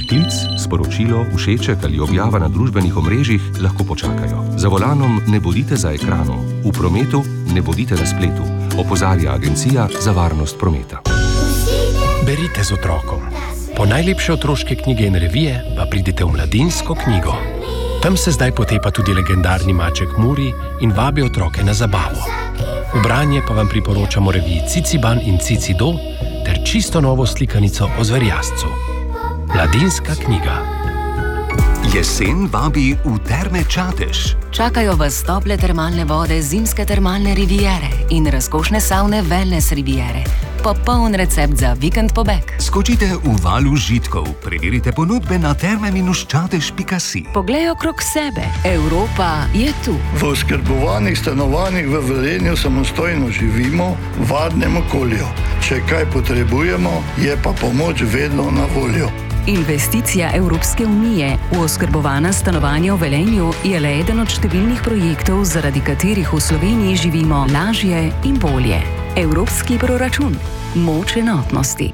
Klic, sporočilo, všeček ali objava na družbenih omrežjih lahko počakajo. Za volanom ne bodite za ekranom, v prometu ne bodite na spletu, opozarja Agencija za varnost prometa. Berite z otrokom. Po najlepše otroške knjige in revije pa pridite v Mladinsko knjigo. Tam se zdaj potepa tudi legendarni maček Muri in vabi otroke na zabavo. V branje pa vam priporočamo reviji Ciciban in Cicido ter čisto novo slikanico o zverjascu. Mladinska knjiga. Jesen vabi v Terme Čatež. Čakajo vas tople termalne vode zimske termalne riviere in razkošne savne wellness riviere. Popoln recept za vikend pobeg. Skočite v val užitkov, preverite ponudbe na terme-čatež.si. Poglej okrog sebe, Evropa je tu. V oskrbovanih stanovanjih v Velenju samostojno živimo v varnem okolju. Če kaj potrebujemo, je pa pomoč vedno na voljo. Investicija Evropske unije v oskrbovana stanovanja v Velenju je le eden od številnih projektov, zaradi katerih v Sloveniji živimo lažje in bolje. Evropski proračun. Moč enotnosti.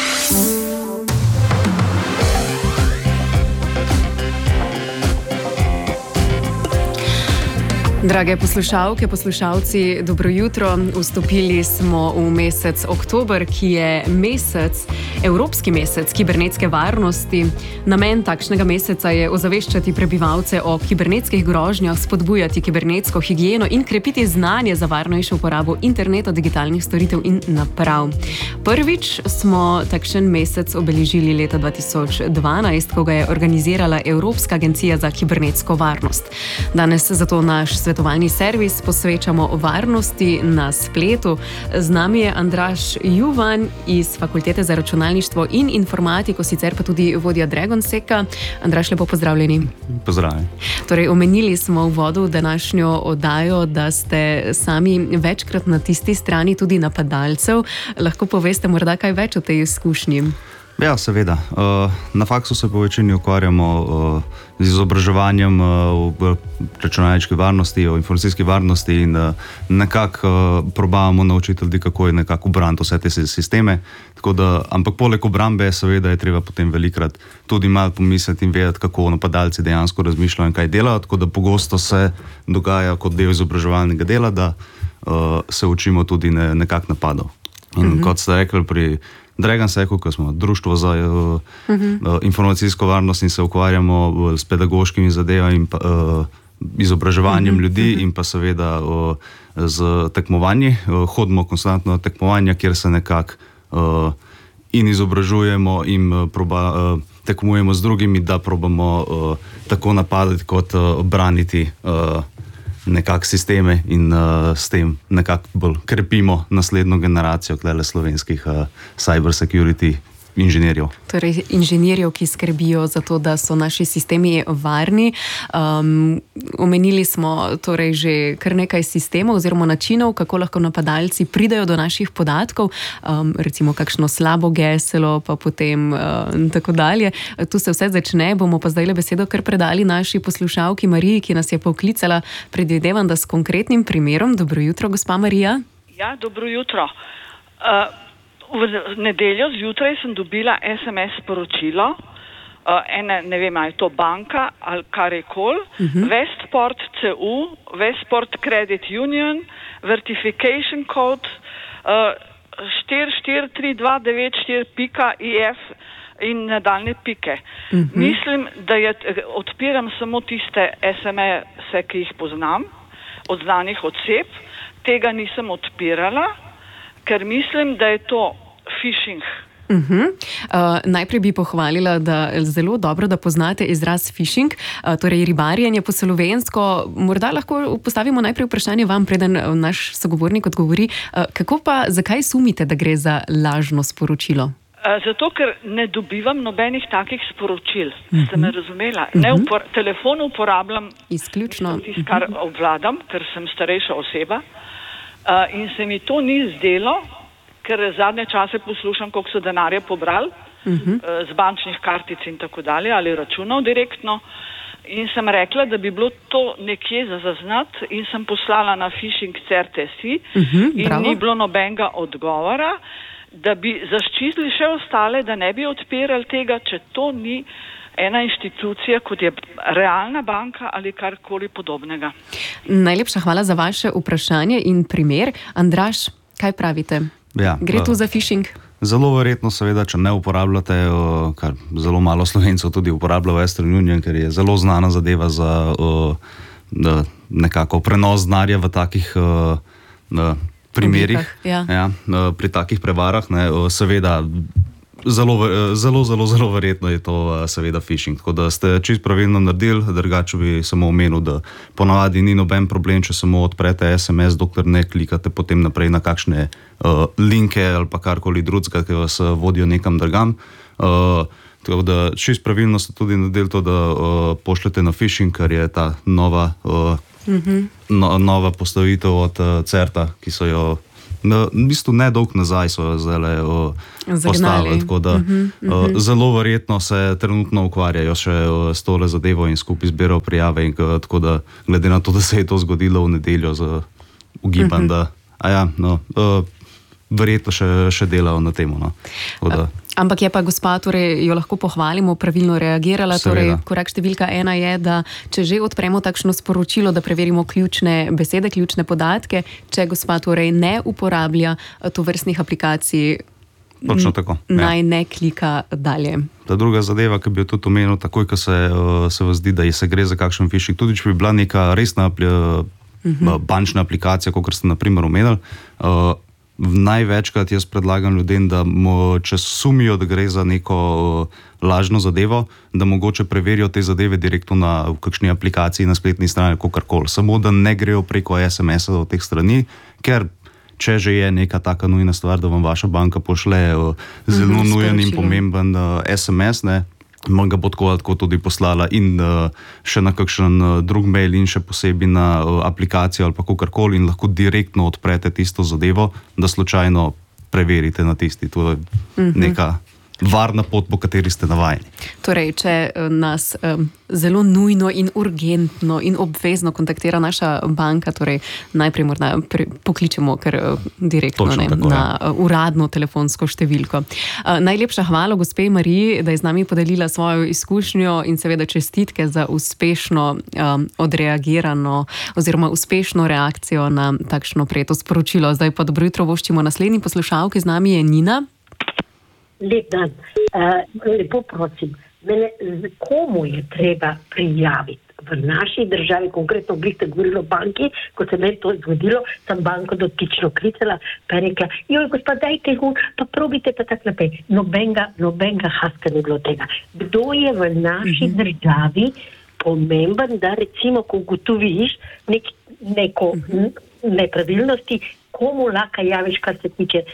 Drage poslušalke, poslušalci, dobro jutro. Vstopili smo v mesec oktober, ki je Evropski mesec kibernetske varnosti. Namen takšnega meseca je ozaveščati prebivalce o kibernetskih grožnjah, spodbujati kibernetsko higieno in krepiti znanje za varnejšo uporabo interneta, digitalnih storitev in naprav. Prvič smo takšen mesec obeležili leta 2012, ko ga je organizirala Evropska agencija za kibernetsko varnost. Danes zato naš svetovalni servis posvečamo varnosti na spletu. Z nami je Andraž Juvan iz Fakultete za računalništvo in informatiko, sicer pa tudi vodja Dragonseka. Andraž, lepo pozdravljeni. Pozdravljeni. Torej, omenili smo v uvodu današnjo oddajo, da ste sami večkrat na tisti strani tudi napadalcev. Lahko poveste morda kaj več o tej izkušnji? Ja, seveda. Na faksu se po večini ukvarjamo z izobraževanjem v računalniški varnosti, o informacijski varnosti in nekako probavamo naučiti ljudi, kako je nekako ubraniti vse te sisteme. Ampak poleg obrambe seveda je treba potem velikrat tudi malo pomisliti in vedeti, kako napadalci dejansko razmišljajo in kaj delajo. Tako da pogosto se dogaja kot del izobraževalnega dela, da se učimo tudi nekako napadov. In kot ste rekli pri Dragonseku, ko smo društvo za informacijsko varnost in se ukvarjamo s pedagoškimi zadevami in izobraževanjem ljudi in pa seveda z tekmovanji. Hodimo konstantno na tekmovanja, kjer se nekako in izobražujemo in tekmujemo z drugimi, da probamo tako napadati kot braniti nekako sisteme in s tem nekako bolj krepimo naslednjo generacijo slovenskih cyber security inženirjev. Torej, inženirjev, ki skrbijo za to, da so naši sistemi varni. Omenili smo torej že kar nekaj sistemov oziroma načinov, kako lahko napadalci pridajo do naših podatkov, recimo kakšno slabo geslo, pa potem tako dalje. Tu se vse začne, bomo pa zdaj besedo kar predali naši poslušalki Mariji, ki nas je poklicala. Predvidevam, da s konkretnim primerom. Dobro jutro, gospa Marija. Ja, dobro jutro. V nedeljo zjutraj sem dobila SMS sporočilo, ne vem, ali je to banka ali karkoli, Westport CU, Westport Credit Union, Verification Code 443294.if in nadaljne pike. Mislim, da odpiram samo tiste SMS-e, ki jih poznam, od znanih oseb. Tega nisem odpirala, ker mislim, da je to phishing. Najprej bi pohvalila, da zelo dobro, da poznate izraz phishing, torej ribarjenje po slovensko. Morda lahko postavimo najprej vprašanje vam, preden naš sogovornik odgovori. Zakaj sumite, da gre za lažno sporočilo? Zato, ker ne dobivam nobenih takih sporočil. Ste me razumela? Telefon uporabljam izključno, tisto, kar obvladam, ker sem starejša oseba. In se mi to ni zdelo, ker zadnje čase poslušam, koliko so denarja pobrali z bančnih kartic in tako dalje, ali računov direktno. In sem rekla, da bi bilo to nekje za zaznati in sem poslala na phishing.crt.si in ni bilo nobenega odgovora. da bi zaščitili še ostale, da ne bi odpirali tega, če to ni ena inštitucija, kot je realna banka ali karkoli podobnega. Najlepša hvala za vaše vprašanje in primer. Andraž, kaj pravite? Ja, Gre tu za phishing? Zelo verjetno, seveda, če ne uporabljate, kar zelo malo Slovencev tudi uporablja Western Union, ker je zelo znana zadeva za nekako prenos denarja v takih primerih, pri takih prevarah, ne, seveda. Zelo verjetno je to seveda phishing, tako da ste čisto pravilno naredili, drugače bi samo omenil, da ponavadi ni noben problem, če samo odprete SMS, dokler ne klikate potem naprej na kakšne linke ali pa karkoli drugega, ki vas vodijo nekam drugam. Tako da čisto pravilno ste tudi naredili to, da pošljete na phishing, kar je ta nova postavitev od CERT-a, ki so jo v bistvu nedolgo nazaj so zdaj postavili, tako da zelo verjetno se trenutno ukvarjajo še s tole zadevo in skupaj zbirajo prijave, in tako da glede na to, da se je to zgodilo v nedeljo, ugibam, da verjetno še delajo na temu. Ampak je pa gospa, torej jo lahko pohvalimo, pravilno reagirala. Torej, korak številka 1 je, da če že odpremo takšno sporočilo, da preverimo ključne besede, ključne podatke, če gospa torej ne uporablja tovrstnih aplikacij, točno tako, naj ne klika dalje. Ta druga zadeva, ki bi jo tudi omenil, takoj, ko se vas zdi, da se gre za kakšen phishing, tudi če bi bila neka resna bančna aplikacija, kot ste na primer omenili, največkrat jaz predlagam ljudem, da če sumijo, da gre za neko lažno zadevo, da mogoče preverijo te zadeve direktno v kakšni aplikaciji na spletni strani, kakorkoli. Samo da ne grejo preko SMS-a do teh strani, ker če že je neka taka nujna stvar, da vam vaša banka pošle zelo nujen in pomemben SMS, ne, ga bo tako tudi poslala in še na kakšen drug mail in še posebej na aplikacijo ali pa kakorkoli in lahko direktno odprete tisto zadevo, da slučajno preverite na tisti. To je neka varna pot, po kateri ste navajeni. Torej, če nas zelo nujno in urgentno in obvezno kontaktira naša banka, torej najprej morda pokličemo kar direktno na uradno telefonsko številko. Najlepša hvala gospe Mariji, da je z nami podelila svojo izkušnjo in seveda čestitke za uspešno odreagirano oziroma uspešno reakcijo na takšno prejeto sporočilo. Zdaj pa dobro jutro voščimo naslednji poslušalki, z nami je Nina. Lep dan. Lepo prosim, komu je treba prijaviti v naši državi, konkretno vi ste govorili o banki, ko se meni to zgodilo, sem banko dotično klicala, pa je rekla, joj, gospod, dajte go, pa probite pa tak naprej. Nobenga haska ne bilo tega. Kdo je v naši državi pomemben, da recimo, ko ugotoviš neko nepravilnosti, komu lahko javiš, kar se tiče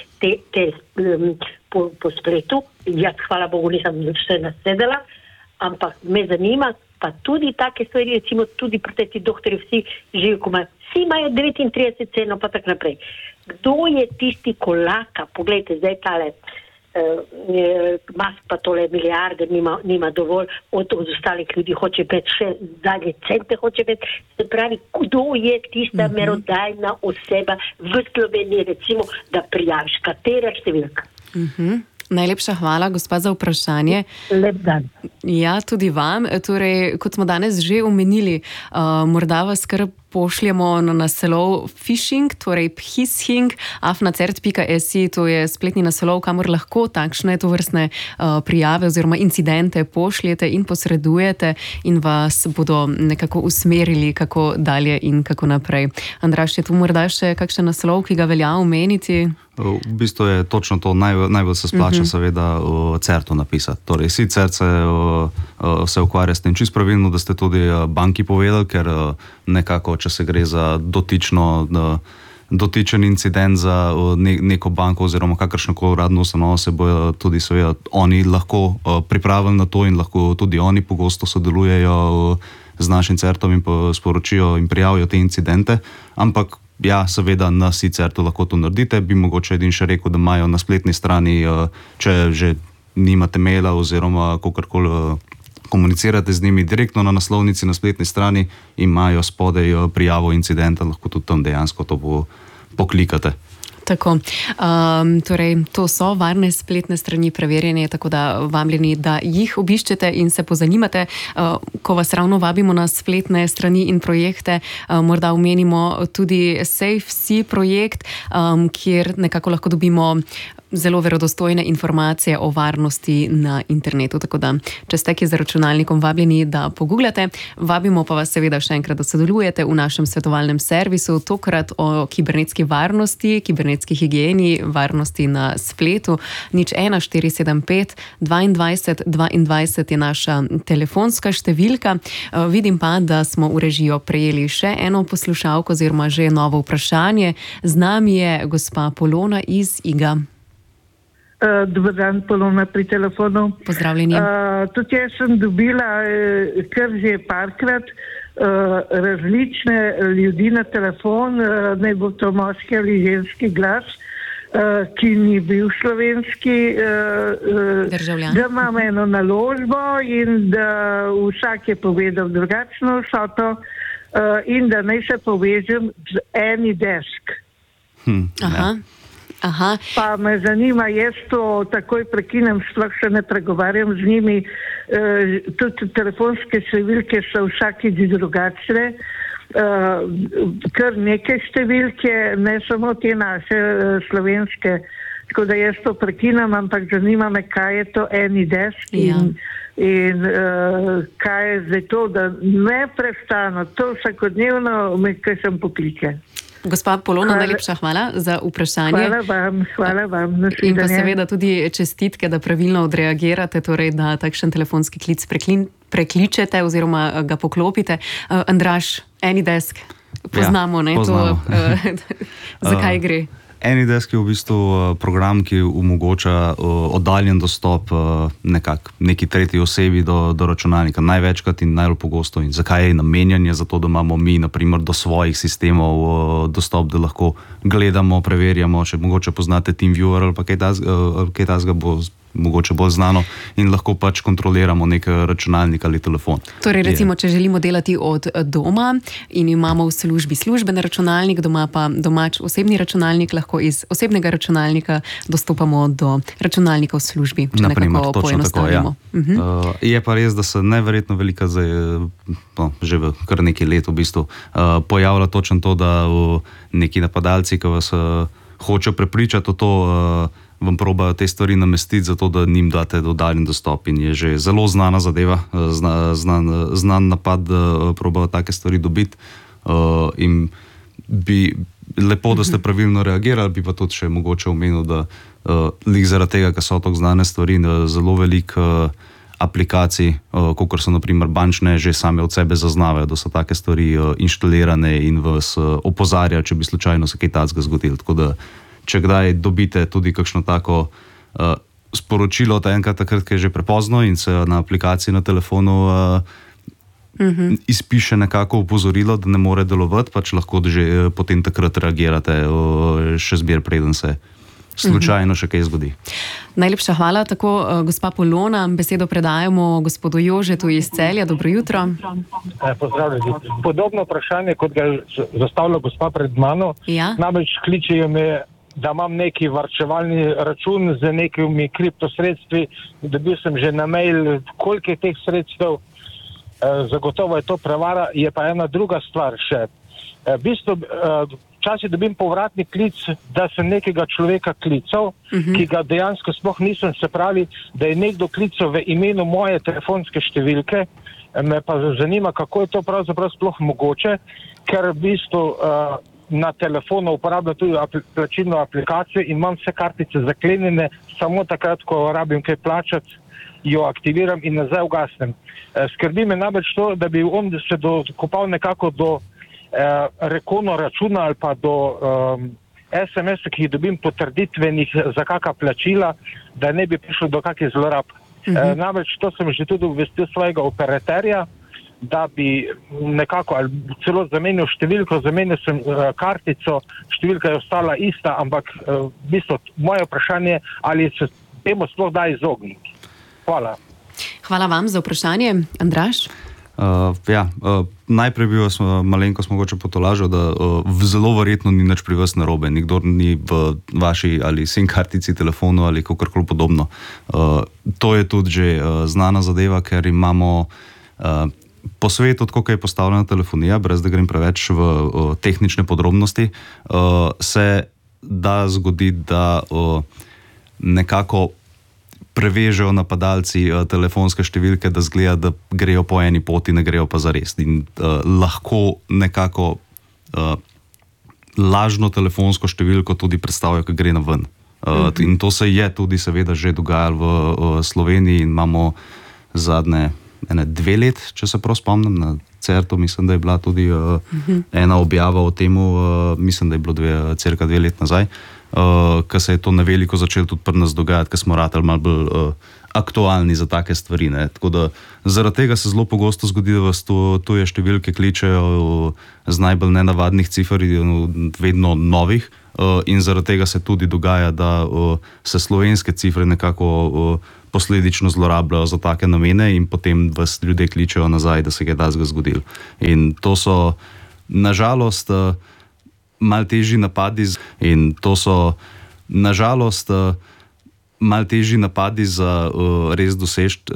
po spletu. Jaz, hvala Bogu, nisem še nasedela, ampak me zanima, pa tudi take stvari, recimo tudi protesti doktori, vsi živijo, vsi imajo 39 ceno, pa tak naprej. Kdo je tisti, ko lahko, poglejte, zdaj tale Musk pa tole milijarde nima dovolj, od ostalih ljudi hoče pet, še zadnje cente hoče pet. Se pravi, kdo je tista merodajna oseba v Sloveniji, recimo, da prijaviš, katera številka? Najlepša hvala, gospa, za vprašanje. Lep dan. Ja, tudi vam. Torej, kot smo danes že omenili, morda vas kar pošljemo na naslov phishing, torej phishing, afnacert.si, to je spletni naslov, kamor lahko takšne tovrstne prijave oziroma incidente pošljete in posredujete in vas bodo nekako usmerili, kako dalje in kako naprej. Andraž, je tu morda še kakšen naslov, ki ga velja omeniti? V bistvu je točno to, najbolj se splača seveda CERT-u napisati. Torej, si CERT se ukvarja s tem čisto pravilno, da ste tudi banki povedali, ker nekako, če se gre za dotičen incident za neko banko oziroma kakršnokoli uradno ustanovo, se bojo tudi seveda oni lahko pripravili na to in lahko tudi oni pogosto sodelujejo z našim CERT-om in sporočijo in prijavijo te incidente, ampak ja, seveda na CERT-u lahko to naredite. Bi mogoče edin še rekel, da imajo na spletni strani, če že nimate maila oziroma kakorkoli komunicirate z njimi direktno na naslovnici na spletni strani, imajo spodaj prijavo incidenta, lahko tudi tam dejansko to poklikate. Tako, torej to so varne spletne strani, preverjene, tako da vabljeni, da jih obiščete in se pozanimate. Ko vas ravno vabimo na spletne strani in projekte, morda omenimo tudi SafeSea projekt, kjer nekako lahko dobimo zelo verodostojne informacije o varnosti na internetu. Tako da, če ste z računalnikom vabljeni, da pogooglate, vabimo pa vas seveda še enkrat, da sodelujete v našem svetovalnem servisu, tokrat o kibernetski varnosti, kibernetski higieni, varnosti na spletu. 01 475 22 22 je naša telefonska številka. Vidim pa, da smo v režijo prejeli še eno poslušalko oziroma že novo vprašanje. Z nami je gospa Polona iz Iga. Dober dan, Polona pri telefonu. Pozdravljeni. Tudi jaz sem dobila kar že parkrat različne ljudi na telefon, naj bo to moški ali ženski glas, ki ni bil slovenski, državljan. Da imam eno naložbo in da vsak je povedal drugačno vsoto in da naj se povežem z AnyDesk. Aha. Pa me zanima, jaz to takoj prekinem, sploh se ne pregovarjam z njimi, tudi telefonske številke so vsakič drugačne, kar neke številke, ne samo te naše slovenske, tako da jaz to prekinem, ampak zanima me, kaj je to AnyDesk in kaj je zdaj to, da neprestano, to vsakodnevno me kaj sem poklike. Gospa Polona, najlepša hvala za vprašanje. Hvala vam. In pa seveda tudi čestitke, da pravilno odreagirate, torej da takšen telefonski klic prekličete oziroma ga poklopite. Andraž, AnyDesk, poznamo, ne? Poznamo. Zakaj gre? AnyDesk je v bistvu program, ki omogoča oddaljen dostop neki tretji osebi do računalnika. Največkrat in najbolj pogosto. In zakaj je namenjanje? Zato, da imamo mi, naprimer, do svojih sistemov dostop, da lahko gledamo, preverjamo, če mogoče poznate TeamViewer ali pa kaj tasga bo mogoče bolj znano in lahko pač kontroliramo nek računalnik ali telefon. Torej, recimo, če želimo delati od doma in imamo v službi služben računalnik, doma pa domač osebni računalnik, lahko iz osebnega računalnika dostopamo do računalnika v službi, če nekako poenostavimo. Je pa res, da se neverjetno velika že v kar nekaj let v bistvu pojavlja točno to, da neki napadalci, ki vas hočejo prepričati o to, vam probajo te stvari namestiti, zato da njim date oddaljen dostop. In je že zelo znana zadeva, znan napad, da probajo take stvari dobiti. In bi lepo, da ste pravilno reagirali, bi pa tudi še mogoče omenil, da zaradi tega, ker so tako znane stvari, zelo veliko aplikacij, kakor so naprimer bančne, že same od sebe zaznavajo, da so take stvari inštalirane in vas opozarjajo, če bi slučajno se kaj takega zgodilo. Tako da če kdaj dobite tudi kakšno tako sporočilo, takrat, ko je že prepozno in se na aplikaciji na telefonu izpiše nekako opozorilo, da ne more delovati, pač lahko že potem takrat reagirate še zmeraj, preden se slučajno še kaj zgodi. Najlepša hvala. Tako, gospa Polona, besedo predajamo gospodu Jožetu iz Celja. Dobro jutro. Pozdravljeni. Podobno vprašanje, kot ga je zastavila gospa pred mano, namreč kličejo me, da imam neki varčevalni račun z nekimi kriptosredstvi, dobil sem že na mail, koliko je teh sredstev, zagotovo je to prevara, je pa ena druga stvar še. V bistvu, včasih dobim povratni klic, da sem nekega človeka klical, ki ga dejansko sploh nisem, se pravi, da je nekdo klical v imenu moje telefonske številke, me pa zanima, kako je to pravzaprav sploh mogoče, ker v bistvu na telefonu uporabljam tudi plačilno aplikacijo in imam vse kartice zaklenjene, samo takrat, ko rabim kaj plačati, jo aktiviram in nazaj ugasnem. Skrbi me namreč to, da bi on se dokopal nekako do rekono računa ali pa do SMS-a, ki jih dobim potrditvenih za kakšna plačila, da ne bi prišlo do kakih zlorab. Namreč to sem že tudi obvestil svojega operaterja, da bi nekako ali celo zamenil številko, zamenil sem kartico, številka je ostala ista, ampak v bistvu moje vprašanje, ali se temu sploh da izogniti. Hvala. Hvala vam za vprašanje. Andraž? Najprej bi vas malenkost mogoče potolažil, da zelo verjetno ni nič pri vas narobe, nikdor ni v vaši ali SIM kartici telefonu ali kakorkoli podobno. To je tudi že znana zadeva, ker imamo po svetu, tako je postavljena telefonija, brez da grem preveč v tehnične podrobnosti, se da zgoditi, da nekako prevežejo napadalci telefonske številke, da zgleda, da grejo po eni poti, ne grejo pa zares. In lahko nekako lažno telefonsko številko tudi predstavijo, ko gre na ven. In to se je tudi seveda že dogajalo v Sloveniji in imamo zadnje 2 let, če se prav spomnim, na CERT-u, mislim, da je bila tudi ena objava o temu, mislim, da je bilo cirka 2 let nazaj, ko se je to na veliko začelo tudi pri nas dogajati, ko smo ratali malo bolj aktualni za take stvari. Ne? Tako da zaradi tega se zelo pogosto zgodi, da vas tuje številke kličejo z najbolj nenavadnih cifer, vedno novih, in zaradi tega se tudi dogaja, da se slovenske cifre nekako posledično zlorabljajo za take namene in potem vas ljudje kličejo nazaj, da se je kaj zgodilo. In to so nažalost malo težji napadi za res doseči